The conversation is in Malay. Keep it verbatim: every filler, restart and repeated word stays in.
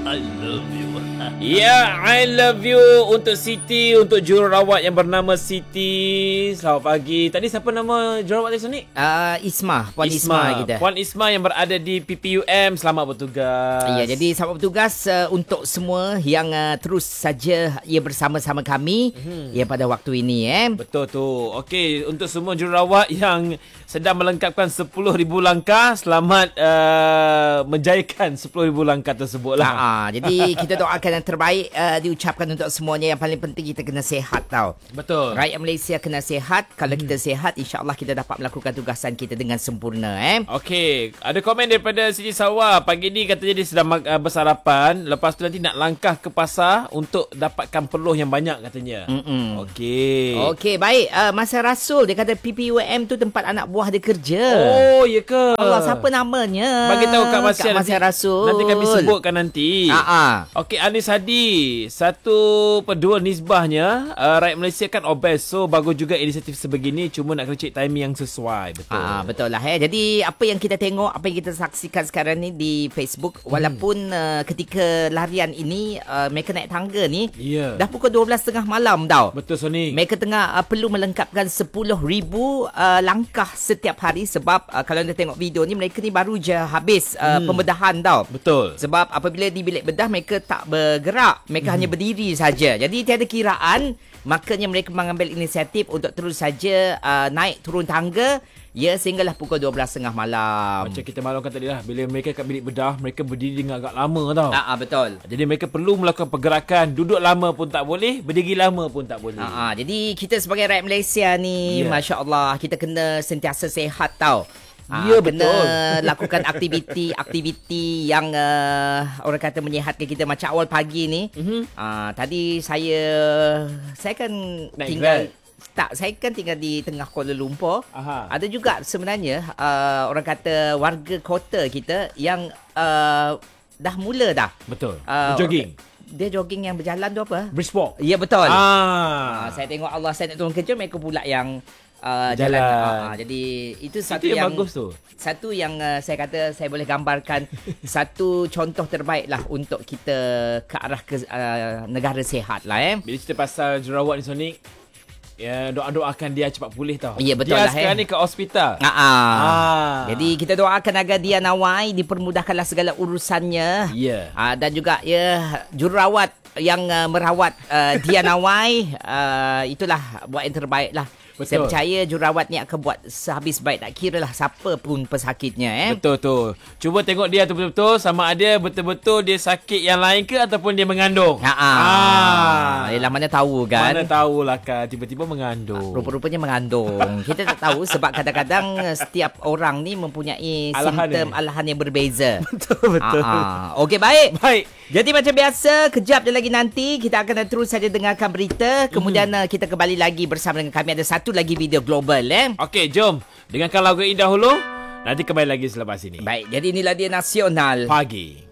I love you. Ya, yeah, I love you untuk Siti, untuk jururawat yang bernama Siti. Selamat pagi. Tadi siapa nama jururawat tadi Sonic? Uh, Isma, Puan Isma, Isma kita. Puan Isma yang berada di P P U M. Selamat bertugas. Ya, jadi selamat bertugas uh, untuk semua yang uh, terus saja ia bersama-sama kami hmm. ya pada waktu ini eh. Betul tu. Okey, untuk semua jururawat yang sedang melengkapkan sepuluh ribu langkah, selamat uh, menjayakan sepuluh ribu langkah tersebutlah. Ha, ha, jadi kita doakan yang terbaik uh, diucapkan untuk semuanya. Yang paling penting kita kena sihat tau. Betul. Rakyat Malaysia kena sihat. Kalau hmm. kita sihat, insya-Allah kita dapat melakukan tugasan kita dengan sempurna eh. Okey, ada komen daripada Siti Sawa. Pagi ni katanya dia sedang uh, bersarapan, lepas tu nanti nak langkah ke pasar untuk dapatkan peluh yang banyak katanya. Mm-mm. Okey. Okey, baik. Uh, Masa Rasul dia kata P P U M tu tempat anak buah dia kerja. Oh, ya ke? Allah, siapa namanya? Bagi tahu Kak Masya, Kak Masya nanti, Rasul. Nanti kami sebutkan nanti. Ha. Okey, Anis Hadi. Satu per dua nisbahnya uh, rakyat Malaysia kan obes. So bagus juga inisiatif sebegini, cuma nak kena cek timing yang sesuai. Betul. Ah, betul lah eh. Jadi apa yang kita tengok, apa yang kita saksikan sekarang ni di Facebook, walaupun hmm. uh, ketika larian ini uh, mereka naik tangga ni, yeah. dah pukul dua belas tiga puluh malam tau. Betul Sonic. Mereka tengah uh, perlu melengkapkan sepuluh ribu uh, langkah setiap hari sebab uh, kalau anda tengok video ni, mereka ni baru je habis uh, hmm. pembedahan tau. Betul. Sebab apabila di bilik bedah mereka tak bergerak, mereka hmm. hanya berdiri saja. Jadi tiada kiraan, makanya mereka mengambil inisiatif untuk terus saja uh, naik turun tangga. Ya, sehinggalah pukul dua belas tiga puluh malam. Macam kita maklumkan tadi lah, bila mereka kat bilik bedah, mereka berdiri dengan agak lama tau. Ah, betul. Jadi mereka perlu melakukan pergerakan. Duduk lama pun tak boleh, berdiri lama pun tak boleh. Ah, jadi kita sebagai rakyat Malaysia ni, yeah. Masya Allah, kita kena sentiasa sihat tau. Ya, ah, kena betul. lakukan aktiviti-aktiviti yang uh, orang kata menyihatkan kita. Macam awal pagi ni, mm-hmm. ah, tadi saya saya kan Naik tinggal grad. Tak, saya kan tinggal di tengah Kuala Lumpur. Aha. Ada juga sebenarnya uh, orang kata warga kota kita yang uh, dah mula dah. Betul. Uh, jogging. Dia jogging yang berjalan tu apa? Brisk walk. Ya, betul. Ah. Uh, saya tengok Allah, saya nak turun kerja, mereka pula yang uh, jalan. jalan. Uh, jadi itu satu itu yang, yang bagus tu. Satu yang uh, saya kata saya boleh gambarkan satu contoh terbaik lah untuk kita ke arah ke, uh, negara sihat lah eh. Bila cerita pasal jururawat ni Sonic, ya, doa-doakan dia cepat pulih tau. Ya, betul dia lah. Dia sekarang eh. ni ke hospital. Ah, ah. ah. Jadi kita doakan agar dia Nawai dipermudahkanlah segala urusannya. Ya. Ah, dan juga ya jururawat yang uh, merawat uh, dia Nawai, uh, itulah buat yang terbaik lah. Betul. Saya percaya jururawat ni akan buat sehabis baik. Tak kira lah siapa pun pesakitnya eh. Betul tu. Cuba tengok dia tu betul-betul sama ada betul-betul dia sakit yang lain ke ataupun dia mengandung. Ha ah. ah. Yalah, mana tahu kan. Mana tahulah kan tiba-tiba mengandung. Rupa-rupanya mengandung. Kita tak tahu sebab kadang-kadang setiap orang ni mempunyai alahan simptom ni. alahan yang berbeza. Betul betul. Ah, ah. Okey, baik. Baik. Jadi macam biasa, kejap je lagi nanti kita akan terus saja dengarkan berita. Kemudian mm. kita kembali lagi bersama dengan kami. Ada satu lagi video global eh. Okey, jom dengarkan lagu ini dahulu. Nanti kembali lagi selepas ini. Baik, jadi inilah dia Nasional Pagi.